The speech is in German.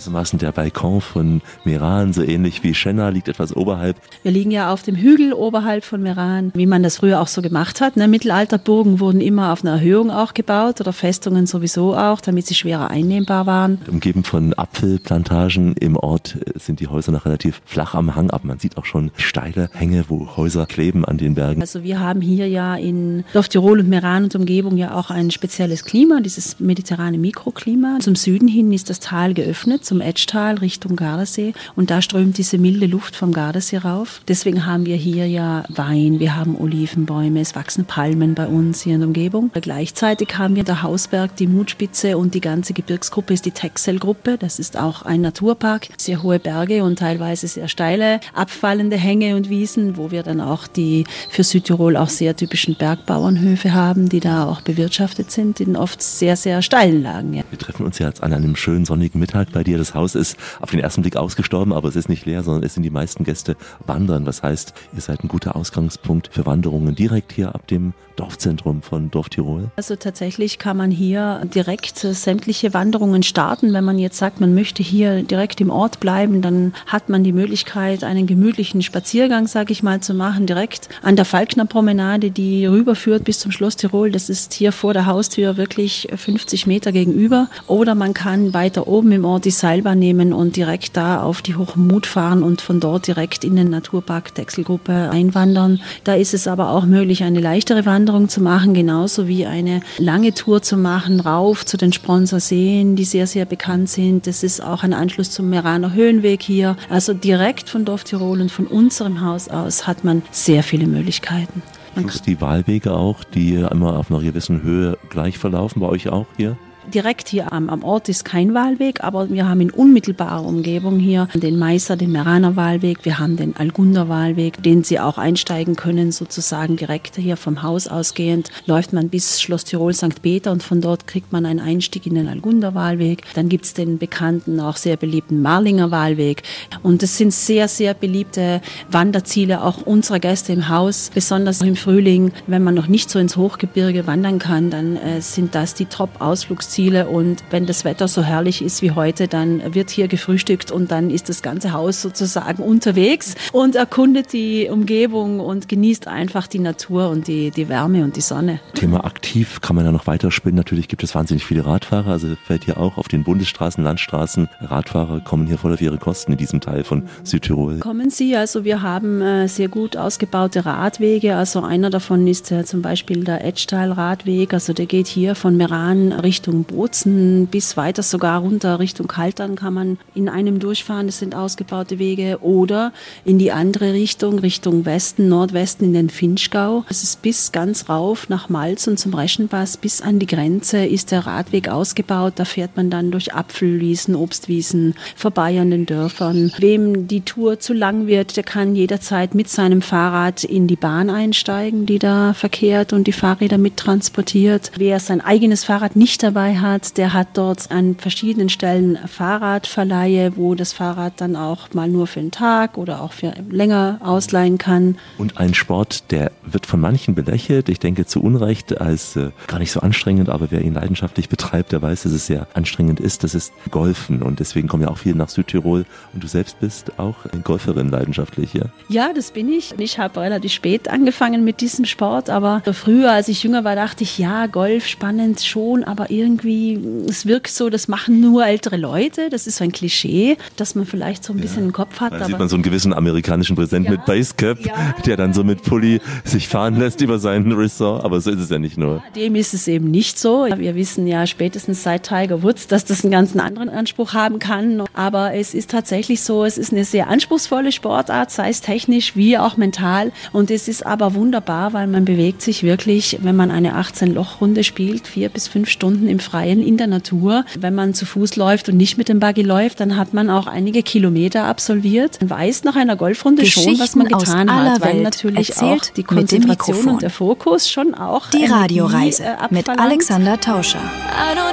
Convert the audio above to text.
Gewissermaßen der Balkon von Meran, so ähnlich wie Schenna, liegt etwas oberhalb. Wir liegen ja auf dem Hügel oberhalb von Meran, wie man das früher auch so gemacht hat. Mittelalterburgen wurden immer auf einer Erhöhung auch gebaut oder Festungen sowieso auch, damit sie schwerer einnehmbar waren. Umgeben von Apfelplantagen im Ort sind die Häuser noch relativ flach am Hang ab. Man sieht auch schon steile Hänge, wo Häuser kleben an den Bergen. Also wir haben hier ja in Dorf-Tirol und Meran und Umgebung ja auch ein spezielles Klima, dieses mediterrane Mikroklima. Zum Süden hin ist das Tal geöffnet, zum Etschtal Richtung Gardasee, und da strömt diese milde Luft vom Gardasee rauf. Deswegen haben wir hier ja Wein, wir haben Olivenbäume, es wachsen Palmen bei uns hier in der Umgebung. Gleichzeitig haben wir der Hausberg, die Mutspitze und die ganze Gebirgsgruppe ist die Texel-Gruppe. Das ist auch ein Naturpark, sehr hohe Berge und teilweise sehr steile, abfallende Hänge und Wiesen, wo wir dann auch die für Südtirol auch sehr typischen Bergbauernhöfe haben, die da auch bewirtschaftet sind, in oft sehr, sehr steilen Lagen. Ja. Wir treffen uns jetzt an einem schönen sonnigen Mittag bei dir. Das Haus ist auf den ersten Blick ausgestorben, aber es ist nicht leer, sondern es sind die meisten Gäste wandern. Das heißt, ihr seid ein guter Ausgangspunkt für Wanderungen direkt hier ab dem Dorfzentrum von Dorf-Tirol. Also tatsächlich kann man hier direkt sämtliche Wanderungen starten. Wenn man jetzt sagt, man möchte hier direkt im Ort bleiben, dann hat man die Möglichkeit, einen gemütlichen Spaziergang, sage ich mal, zu machen, direkt an der Falkner-Promenade, die rüberführt bis zum Schloss Tirol. Das ist hier vor der Haustür wirklich 50 Meter gegenüber. Oder man kann weiter oben im Ort die Seilbahn nehmen und direkt da auf die Hochmut fahren und von dort direkt in den Naturpark Texelgruppe einwandern. Da ist es aber auch möglich, eine leichtere Wanderung zu machen, genauso wie eine lange Tour zu machen, rauf zu den Spronser Seen, die sehr, sehr bekannt sind. Das ist auch ein Anschluss zum Meraner Höhenweg hier. Also direkt von Dorf Tirol und von unserem Haus aus hat man sehr viele Möglichkeiten. Plus die Wahlwege auch, die immer auf einer gewissen Höhe gleich verlaufen, bei euch auch hier? Direkt hier am Ort ist kein Wahlweg, aber wir haben in unmittelbarer Umgebung hier den Meißer, den Meraner Wahlweg, wir haben den Algunder Wahlweg, den Sie auch einsteigen können, sozusagen direkt hier vom Haus ausgehend. Läuft man bis Schloss Tirol St. Peter und von dort kriegt man einen Einstieg in den Algunder Wahlweg. Dann gibt es den bekannten, auch sehr beliebten Marlinger Wahlweg. Und es sind sehr, sehr beliebte Wanderziele auch unserer Gäste im Haus, besonders im Frühling, wenn man noch nicht so ins Hochgebirge wandern kann, dann sind das die Top-Ausflugsziele. Und wenn das Wetter so herrlich ist wie heute, dann wird hier gefrühstückt und dann ist das ganze Haus sozusagen unterwegs und erkundet die Umgebung und genießt einfach die Natur und die Wärme und die Sonne. Thema aktiv kann man ja noch weiterspinnen. Natürlich gibt es wahnsinnig viele Radfahrer, also fällt hier auch auf den Bundesstraßen, Landstraßen. Radfahrer kommen hier voll auf ihre Kosten in diesem Teil von Südtirol. Kommen sie, also wir haben sehr gut ausgebaute Radwege, also einer davon ist zum Beispiel der Etschtal-Radweg, also der geht hier von Meran Richtung Bozen bis weiter sogar runter Richtung Kaltern kann man in einem durchfahren, das sind ausgebaute Wege, oder in die andere Richtung, Richtung Westen, Nordwesten in den Finchgau. Es ist bis ganz rauf nach Malz und zum Reschenpass, bis an die Grenze ist der Radweg ausgebaut, da fährt man dann durch Apfelwiesen, Obstwiesen, vorbei an den Dörfern. Wem die Tour zu lang wird, der kann jederzeit mit seinem Fahrrad in die Bahn einsteigen, die da verkehrt und die Fahrräder mittransportiert. Wer sein eigenes Fahrrad nicht dabei hat, der hat dort an verschiedenen Stellen Fahrradverleihe, wo das Fahrrad dann auch mal nur für einen Tag oder auch für länger ausleihen kann. Und ein Sport, der wird von manchen belächelt, ich denke zu Unrecht, als gar nicht so anstrengend, aber wer ihn leidenschaftlich betreibt, der weiß, dass es sehr anstrengend ist, das ist Golfen, und deswegen kommen ja auch viele nach Südtirol, und du selbst bist auch Golferin leidenschaftlich, ja? Ja, das bin ich. Ich habe relativ spät angefangen mit diesem Sport, aber früher, als ich jünger war, dachte ich, ja, Golf, spannend schon, aber irgendwie, es wirkt so, das machen nur ältere Leute. Das ist so ein Klischee, dass man vielleicht so ein bisschen im Kopf hat. Da sieht man so einen gewissen amerikanischen Präsident mit Basecap, der dann so mit Pulli sich fahren lässt über seinen Resort, aber so ist es ja nicht nur. Dem ist es eben nicht so. Wir wissen ja spätestens seit Tiger Woods, dass das einen ganz anderen Anspruch haben kann. Aber es ist tatsächlich so, es ist eine sehr anspruchsvolle Sportart, sei es technisch wie auch mental. Und es ist aber wunderbar, weil man bewegt sich wirklich, wenn man eine 18-Loch-Runde spielt, 4 bis 5 Stunden im Freien in der Natur. Wenn man zu Fuß läuft und nicht mit dem Buggy läuft, dann hat man auch einige Kilometer absolviert. Man weiß nach einer Golfrunde schon, was man getan hat, weil natürlich auch die Konzentration und der Fokus schon auch die Radioreise mit Alexander Tauscher.